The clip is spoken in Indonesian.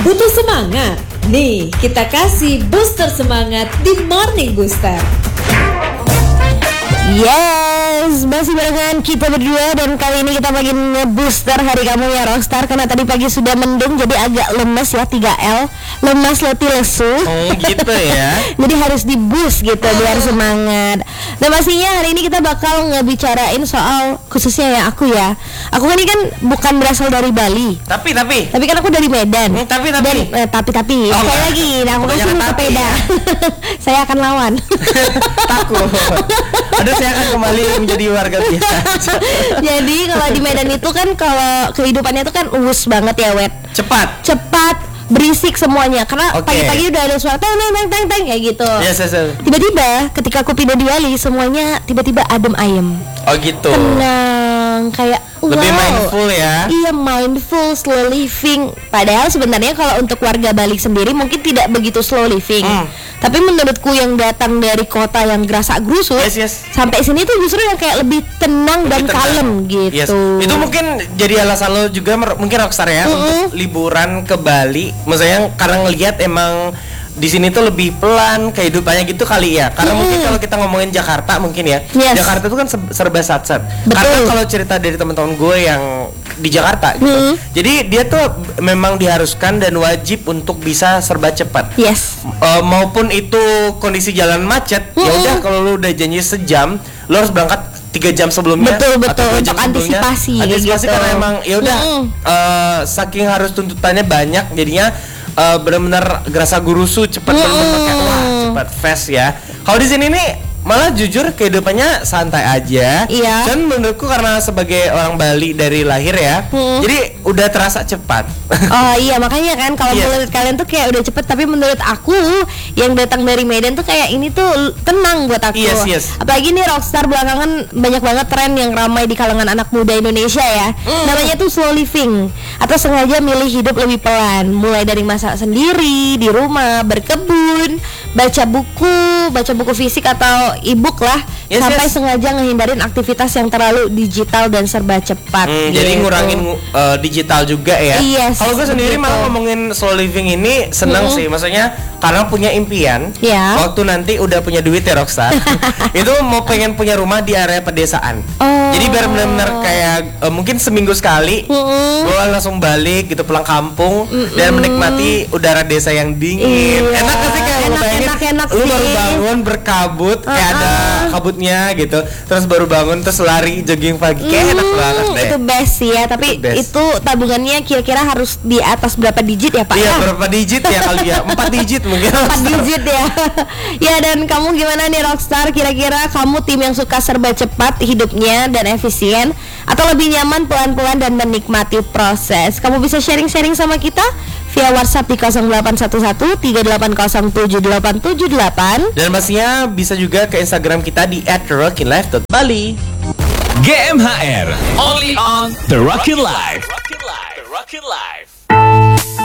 Butuh semangat? Nih, kita kasih booster semangat di Morning Booster. Yes, masih barengan kita berdua dan kali ini kita bagiin nge-booster hari kamu ya Rockstar. Karena tadi pagi sudah mendung jadi agak lemes ya, 3L, lemas, letih, lesu. Oh gitu ya. Jadi harus di-boost gitu biar semangat. Dan pastinya hari ini kita bakal ngebicarain soal khususnya ya aku kan ini kan bukan berasal dari Bali. Tapi kan aku dari Medan. Tapi Dan, sekali lagi, aku kasih sepeda. Saya akan lawan. Takut. Aduh, saya akan kembali menjadi warga biasa. Jadi kalau di Medan itu kan kalau kehidupannya itu kan us banget ya, Wet. Cepat, berisik semuanya. Karena pagi-pagi udah ada suara teng kayak gitu. Yes. Tiba-tiba ketika aku pindah di Bali semuanya tiba-tiba adem ayem. Oh gitu. Tenang, kayak lebih mindful ya. Iya, mindful, slow living. Padahal sebenarnya kalau untuk warga Bali sendiri mungkin tidak begitu slow living. Tapi menurutku yang datang dari kota yang gerasak-gerusuk, yes. sampai sini tuh justru yang kayak lebih tenang dan kalem gitu. Yes. Itu mungkin jadi alasan lo juga mungkin Rockstar ya untuk liburan ke Bali. Maksudnya karena ngelihat emang di sini tuh lebih pelan kehidupannya gitu kali ya. Karena mungkin kalau kita ngomongin Jakarta mungkin ya. Yes. Jakarta itu kan serba sat-sat. Betul. Karena kalau cerita dari teman-teman gue yang di Jakarta gitu. Jadi dia tuh memang diharuskan dan wajib untuk bisa serba cepat. Yes. Maupun itu kondisi jalan macet, ya udah kalau lu udah janji sejam, lu harus berangkat 3 jam sebelumnya. Betul atau 2 jam untuk antisipasi gitu. Karena emang ya udah saking harus tuntutannya banyak jadinya benar-benar gerasa gurusu cepat benar-benar kayak wah cepat fast ya. Kalau di sini nih malah jujur kehidupannya santai aja. Iya. Dan menurutku karena sebagai orang Bali dari lahir ya, jadi udah terasa cepat. Oh iya, makanya kan kalau menurut kalian tuh kayak udah cepet, tapi menurut aku yang datang dari Medan tuh kayak ini tuh tenang buat aku. Yes. Apalagi nih Rockstar belakangan banyak banget tren yang ramai di kalangan anak muda Indonesia ya. Namanya tuh slow living atau sengaja milih hidup lebih pelan. Mulai dari masak sendiri di rumah, berkebun, baca buku fisik atau e-book lah, sampai sengaja ngehindarin aktivitas yang terlalu digital dan serba cepat. Jadi ngurangin digital juga ya. Yes, kalau gue sendiri malah ngomongin slow living ini seneng sih, maksudnya karena punya impian. Waktu nanti udah punya duit ya Rockstar, itu mau pengen punya rumah di area pedesaan. Jadi biar benar-benar kayak mungkin seminggu sekali gue langsung balik gitu pulang kampung dan menikmati udara desa yang dingin. Enak gak sih kayak enak lu baru bangun berkabut kayak ada kabutnya gitu, terus baru bangun terus lari jogging pagi kayak enak banget deh. Itu best sih ya, tapi itu tabungannya kira-kira harus di atas berapa digit ya Pak? Iya, berapa digit ya kali ya? 4 digit mungkin. 4 digit ya. Ya, dan kamu gimana nih Rockstar? Kira-kira kamu tim yang suka serba cepat hidupnya dan efisien, atau lebih nyaman pelan-pelan dan menikmati proses? Kamu bisa sharing-sharing sama kita via WhatsApp di 0811 3807878. Dan pastinya bisa juga ke Instagram kita di @rockinlife.bali. GMHR, only on The Rockin' Life.